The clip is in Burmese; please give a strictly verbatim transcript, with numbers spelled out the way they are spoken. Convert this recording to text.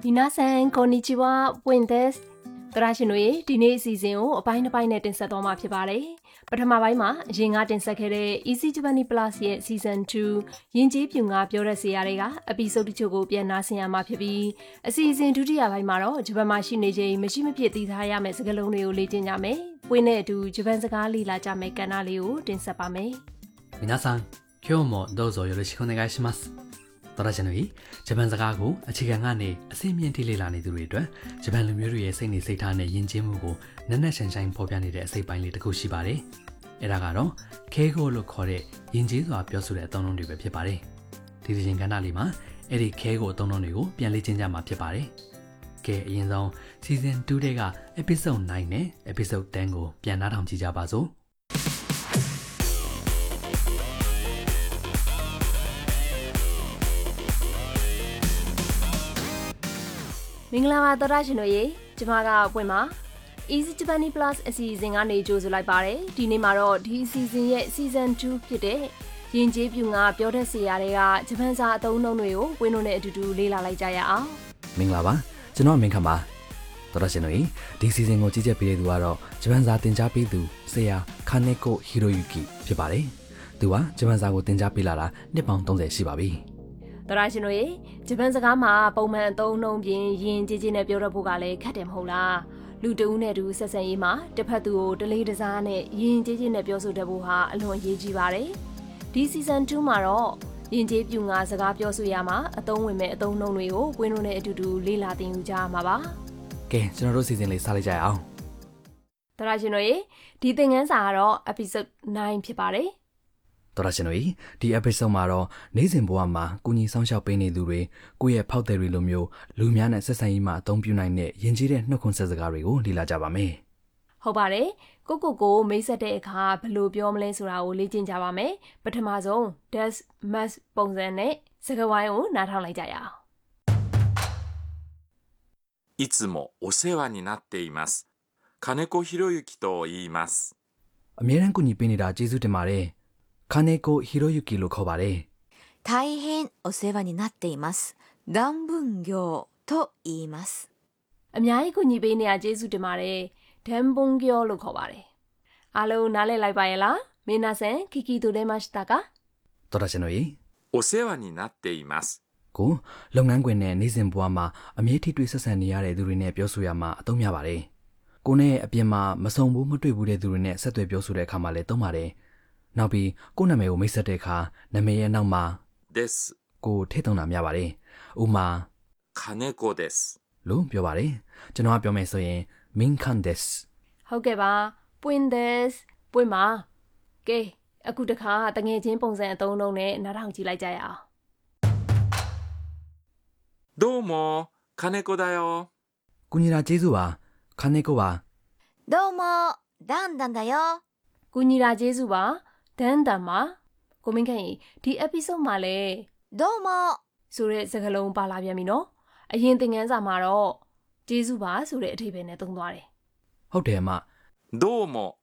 皆さんこんにちはပွင့်ですတရရှင်တို့ဒီနေ့အစီအစဉ်ကိုအပိုင်းတစ်ပိုင်းနဲ့တင်ဆက်သွားမှာဖြစ်ပါတယ်ပထမပိုင်းမှာအရင်ကတင်ဆက်ခဲ့တဲ့ Easy Japanese Plus ရဲ့ Season two ယဉ်ကျေးပြူငါပြောတဲ့ဆရာတွေက episode တချို့ကိုပြန်နားဆင်ရမှာဖြစ်ပြီးအစီအစဉ်ဒုတိယပိုင်းမှာတော့ဂျပန်မှာရှိနေချိန်မရှိမဖြစ်သိထားရမယ့်စကားလုံးတွေကိုလေ့ကျင့်ကြမယ်ပွင့်နဲ့အတူဂျပန်စကားလေ့လာကြမယ့်ကဏ္ဍလေးကိုတင်ဆက်ပါမယ်皆さん今日もどうぞよろしくお願いしますတော်ရရှင်တို့ဂျပန်စကားကိုအခြေခံကနေအစိမ့်မြင့်ထိလေ့လာနေသူတွေအတွက်ဂျပန်လူမျိုးတွေရဲ့စိတ်နေစိတ်ထားနဲ့ယဉ်ကျေးမှုကိုနက်နက်ရှိုင်းရှိုင်းဖော်ပြနေတဲ့အစိပ်ပိုင်းလေးတစ်ခုရှိပါတယ်။အဲဒါကတော့ခဲကိုလို့ခေါ်တဲ့ယဉ်ကျေးစွာပြောဆိုတဲ့အသုံးအနှုန်းတွေပဲဖြစ်ပါတယ်။ဒီဒီချင်းကဏ္ဍလေးမှာအဲ့ဒီခဲကိုအသုံးအနှုန်းတွေကိုပြန်လေ့ကျင့်ကြမှာဖြစ်ပါတယ်။ကဲအရင်ဆုံး Season two တဲ့က Episode nine နဲ့ Episode ten ကိုပြန်နားထောင်ကြည့်ကြပါစို့။မင်္ဂလာပါတော်ရရှင်တို့ရေကျွန်မကပွင့်ပါ Easy Japanese Plus အစီအစဉ်ကနေကြိုဆိုလိုက်ပါတယ်ဒီနေ့မှာတော့ဒီအစီအစဉ်ရဲ့ Season two ဖြစ်တဲ့ယဉ်ကျေးပြူငါပြောတတ်စေရတဲ့ကဂျပန်စာအသုံးအနှုန်းတွေကိုဝင်းတို့နဲ့အတူတူလေ့လာလိုက်ကြရအောင်မင်္ဂလာပါကျွန်တော်မင်္ဂလာပါတော်ရရှင်တို့ရေဒီ season ကိုကြီးကြပ်ပေးတဲ့သူကတော့ဂျပန်စာသင်ကြားပေးသူဆရာခါနေကိုဟီရိုယူကီဖြစ်ပါတယ်သူကဂျပန်စာကိုသင်ကြားပေးလာတာနှစ်ပေါင်းthirtyရှိပါပြီတော်ရရှင်တို့ရေဂျပန်စကားမှာပုံမှန်အသုံးအနှုန်းပြင်ယဉ်ကျေးချင်းနဲ့ပြောရဖို့ကလည်းခက်တယ်မဟုတ်လားလူတဦးနဲ့တူဆက်ဆံရေးမှာတစ်ဖက်သူကိုတလေးတစားနဲ့ယဉ်ကျေးချင်းနဲ့ပြောဆိုတတ်ဖို့ဟာအလွန်အရေးကြီးပါတယ်ဒီ season two မှာတော့ယဉ်ကျေးပြူငါစကားပြောဆိုရမှာအသုံးဝင်မဲ့အသုံးအနှုန်းတွေကိုပွင့်တို့နဲ့အတူတူလေ့လာသင်ယူကြရမှာပါကဲကျွန်တော်တို့ season လေးစလိုက်ကြရအောင်တော်ရရှင်တို့ရေဒီသင်ခန်းစာကတော့ episode nine ဖြစ်ပါတယ်တော်ရရှင်တို့ဒီ episode မှာတော့နေ့စဉ်ဘဝမှာကုညီဆောင်ရှောက်ပေးနေသူတွေကိုယ့်ရဲ့ဖောက်သည်တွေလိုမျိုးလူများနဲ့ဆက်ဆံရေးမှာအသုံးပြုနိုင်တဲ့ယဉ်ကျေးတဲ့နှုတ်ခွန်းဆက်စကားတွေကိုလေ့လာကြပါမယ်ဟုတ်ပါတယ်ကိုကိုကိုမိတ်ဆက်တဲ့အခါဘယ်လိုပြောမလဲဆိုတာကိုလေ့ကျင့်ကြပါမယ်ပထမဆုံး does must ပုံစံနဲ့စကားဝိုင်းကိုနားထောင်လိုက်ကြရအောင်いつもお世話になっています金子博之と言いますအမြဲတမ်းကုညီပေးနေတာကျေးဇူးတင်ပါတယ်ခါနေကိုဟီရိုယူကီလို့ခေါ်ပါတယ်大変お世話になっていますダンブン業と言いますအများကြီးကုညီပေးနေတာကျေးဇူးတင်ပါတယ်ဒန်ဘွန်ဂယောလို့ခေါ်ပါတယ်အားလုံးနားလည်လိုက်ပါရဲ့လားမင်းနာဆန်ခီကီတိုဒဲမရှတာကတော်ရရှင်တို့お世話になっていますကိုလုပ်ငန်းခွင်နဲ့နေ့စဉ်ဘဝမှာအမြဲထိတွေ့ဆက်ဆံနေရတဲ့သူတွေနဲ့ပြောဆိုရမှာအသုံးများပါတယ်ကိုနဲ့အပြင်မှာမဆုံဘူးမတွေ့ဘူးတဲ့သူတွေနဲ့ဆက်သွယ်ပြောဆိုတဲ့အခါမှာလည်းသုံးပါတယ်နောက်ပြီးကိုနာမည်ကိုမိတ်ဆက်တဲ့အခါနာမည်ရဲ့နောက်မှာですကိုထည့်သွင်းတာများပါတယ်ဥမာ金子ですလို့ပြောပါတယ်ကျွန်တော်ကပြောမယ်ဆိုရင်မင်ခန်ဒက်စ်ဟုတ်ကဲ့ပါပွင့်ဒက်စ်ပွင့်ပါကဲအခုတခါတငယ်ချင်းပုံစံအသုံးလုံးနဲ့နားထောင်ကြည့်လိုက်ကြရအောင်どうも金子だよကုညီတာကျေးဇူးပါခါနေကိုပါどうもダンダンだよကုညီတာကျေးဇူးပါဒန်တန်ပါကိုမင်းခင်ဒီ episode မှာလဲどうもဆိုတဲ့စကားလုံးပါလာပြန်ပြီနော်အရင်သင်ခန်းစာမှာတော့ကျေးဇူးပါဆိုတဲ့အဓိပ္ပာယ်နဲ့သုံးသွားတယ်ဟုတ်တယ်အမどうも